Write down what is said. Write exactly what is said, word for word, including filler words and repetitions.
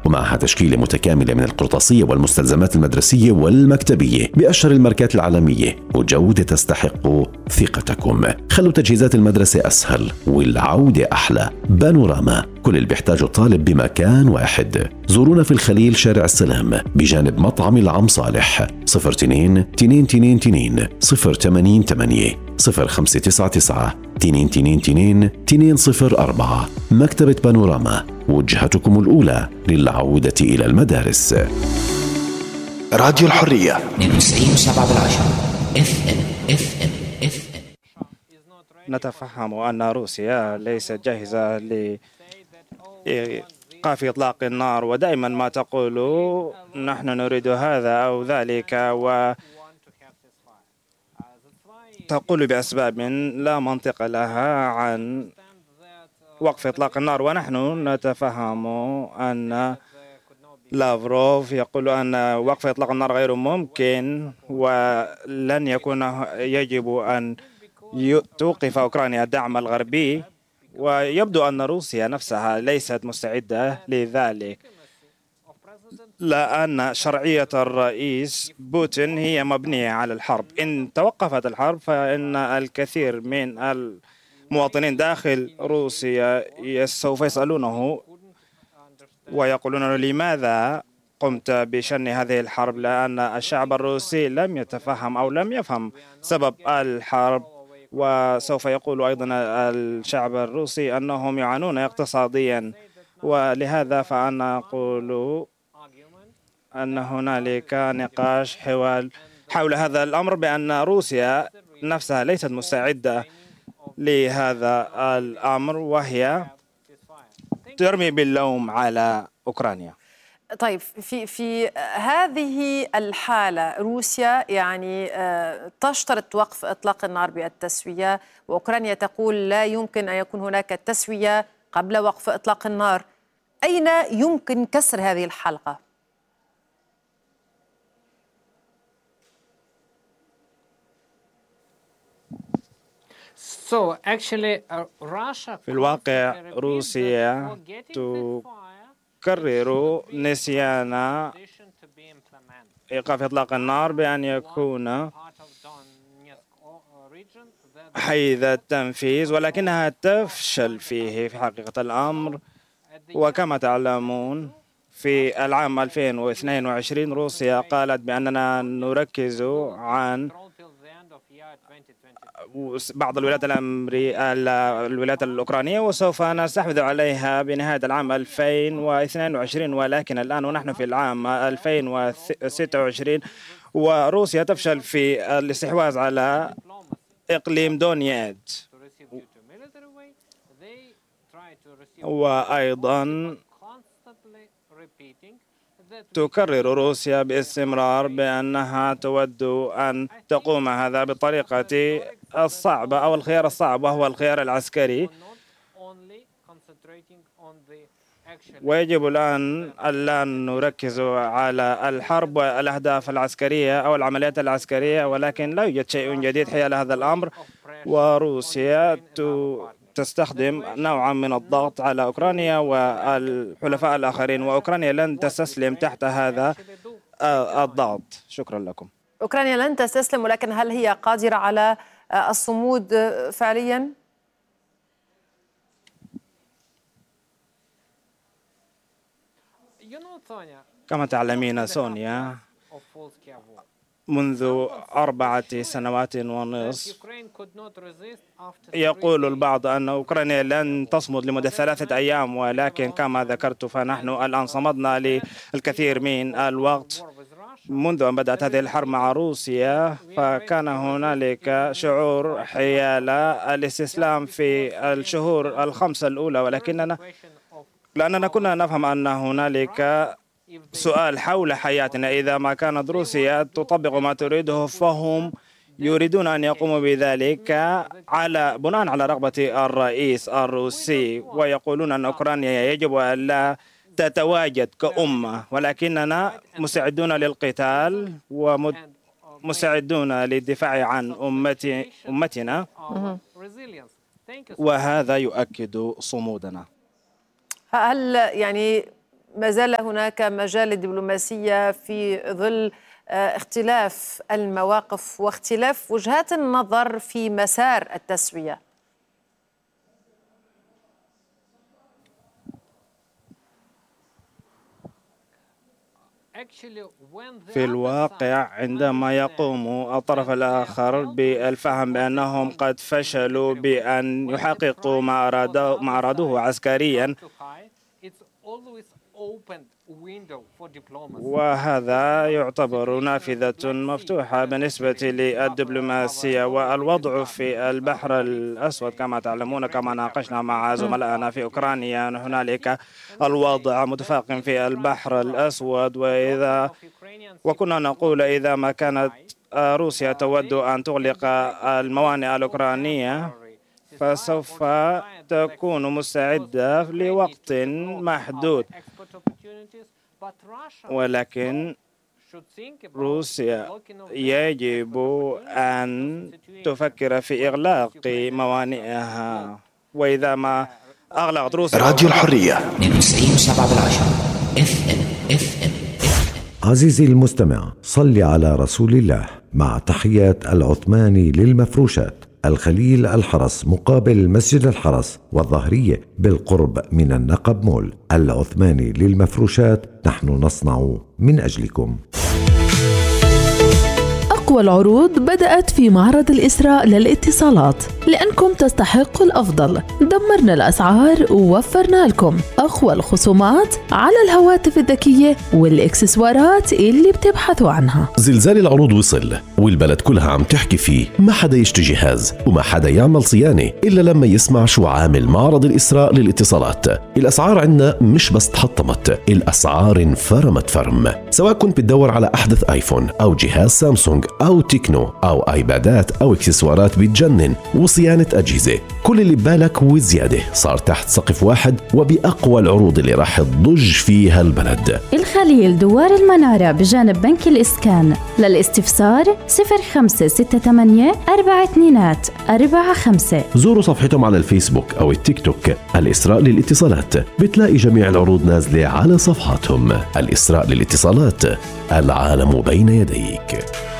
ومعها تشكيلة متكاملة من القرطاسية والمستلزمات المدرسية والمكتبية بأشهر الماركات العالمية، وجودة تستحق ثقتكم. خلوا تجهيزات المدرسة أسهل والعودة أحلى. بانوراما، كل اللي بيحتاجه الطالب بمكان واحد. زورونا في الخليل شارع السلام بجانب مطعم العم صالح. صفر اثنين تنين تنين تنين صفر ثمانين ثمانية صفر خمسة تسعة تسعة تنين تنين تنين تنين صفر أربعة. مكتبة بانوراما، وجهتكم الأولى للعودة إلى المدارس. راديو الحرية اثنين وتسعين وسبعة بالعشرة اف ام اف ام اف ام. نتفهم أن روسيا ليست جاهزة لإيقاف إطلاق النار، ودائما ما تقول نحن نريد هذا أو ذلك، وتقول بأسباب لا منطق لها عن وقف إطلاق النار. ونحن نتفهم أن لافروف يقول أن وقف إطلاق النار غير ممكن، ولن يكون يجب أن توقف أوكرانيا الدعم الغربي، ويبدو أن روسيا نفسها ليست مستعدة لذلك، لأن شرعية الرئيس بوتين هي مبنية على الحرب. إن توقفت الحرب فإن الكثير من المواطنين داخل روسيا سوف يسألونه ويقولون لماذا قمت بشن هذه الحرب، لأن الشعب الروسي لم يتفهم أو لم يفهم سبب الحرب. وسوف يقول أيضا الشعب الروسي أنهم يعانون اقتصاديا، ولهذا فأنا أقول أن هنالك نقاش حوال حول هذا الأمر، بأن روسيا نفسها ليست مستعدة لهذا الأمر، وهي ترمي باللوم على أوكرانيا. طيب، في في هذه الحالة روسيا يعني تشترط وقف إطلاق النار بالتسوية، وأوكرانيا تقول لا يمكن أن يكون هناك تسوية قبل وقف إطلاق النار. أين يمكن كسر هذه الحلقة؟ So actually, uh, Russia في الواقع روسيا تكرر نسيان إيقاف إطلاق النار بأن يكون حيز التنفيذ، ولكنها تفشل فيه في حقيقة الأمر. وكما تعلمون في العام ألفين واثنين وعشرين روسيا قالت بأننا نركز عن بعض الولايات الأمريكية الولايات الأوكرانية وسوف نستحوذ عليها بنهاية العام ألفين واثنين وعشرين، ولكن الآن ونحن في العام ألفين وستة وعشرين وروسيا تفشل في الاستحواذ على إقليم دونييت. وأيضا تكرر روسيا باستمرار بأنها تود أن تقوم هذا بالطريقة الصعبة أو الخيار الصعب، وهو الخيار العسكري. ويجب الآن ألا نركز على الحرب والأهداف العسكرية أو العمليات العسكرية، ولكن لا يوجد شيء جديد حيال هذا الأمر. وروسيا تستخدم نوعا من الضغط على أوكرانيا والحلفاء الآخرين، وأوكرانيا لن تستسلم تحت هذا الضغط. شكرا لكم. أوكرانيا لن تستسلم، ولكن هل هي قادرة على الصمود فعليا؟ كما تعلمين سونيا، منذ أربعة سنوات ونصف يقول البعض أن أوكرانيا لن تصمد لمدة ثلاثة أيام، ولكن كما ذكرت فنحن الآن صمدنا للكثير من الوقت. منذ أن بدأت هذه الحرب مع روسيا فكان هنالك شعور حيال الاستسلام في الشهور الخمسة الأولى، ولكننا لأننا كنا نفهم أن هنالك سؤال حول حياتنا. إذا ما كانت روسيا تطبق ما تريده فهم يريدون أن يقوموا بذلك على بناء على رغبة الرئيس الروسي، ويقولون أن أوكرانيا يجب أن لا تتواجد كأمة، ولكننا مستعدون للقتال ومستعدون للدفاع عن أمتي أمتنا، وهذا يؤكد صمودنا. هل يعني ما زال هناك مجال للدبلوماسية في ظل اختلاف المواقف واختلاف وجهات النظر في مسار التسوية؟ في الواقع عندما يقوم الطرف الآخر بالفهم بأنهم قد فشلوا بأن يحققوا ما أرادوه, ما أرادوه عسكريا، وهذا يعتبر نافذة مفتوحة بالنسبة للدبلوماسية. والوضع في البحر الأسود كما تعلمون، كما ناقشنا مع زملائنا في أوكرانيا، هنالك الوضع متفاقم في البحر الأسود، وإذا وكنا نقول إذا ما كانت روسيا تود أن تغلق الموانئ الأوكرانية فسوف تكون مستعدة لوقت محدود، ولكن روسيا يجب أن تفكر في إغلاق موانئها. وإذا ما أغلقت روسيا راديو الحرية تسعين وسبعة بالعشرة اف ام اف ام. عزيزي المستمع، صل على رسول الله. مع تحيات العثماني للمفروشات، الخليل الحرس مقابل مسجد الحرس والظهرية بالقرب من النقب مول. العثماني للمفروشات، نحن نصنع من أجلكم. أقوى العروض بدأت في معرض الإسراء للاتصالات، لأنكم تستحقوا الأفضل. دمرنا الأسعار ووفرنا لكم أقوى الخصومات على الهواتف الذكية والإكسسوارات اللي بتبحثوا عنها. زلزال العروض وصل والبلد كلها عم تحكي فيه، ما حدا يشتري جهاز وما حدا يعمل صيانة إلا لما يسمع شو عامل معرض الإسراء للاتصالات. الأسعار عندنا مش بس تحطمت، الأسعار انفرمت فرم. سواء كنت بتدور على أحدث آيفون أو جهاز سامسونج أو تكنو أو آيبادات أو إكسسوارات بتجنن وصيانة أجهزة، كل اللي ببالك وزيادة صار تحت سقف واحد وبأقوى العروض اللي راح تضج فيها البلد. الخليل دوار المنارة بجانب بنك الإسكان. للاستفسار صفر خمسة ستة ثمانية أربعة اثنين أربعة خمسة. زوروا صفحتهم على الفيسبوك أو التيك توك الإسراء للاتصالات، بتلاقي جميع العروض نازلة على صفحاتهم. الإسراء للاتصالات، العالم بين يديك.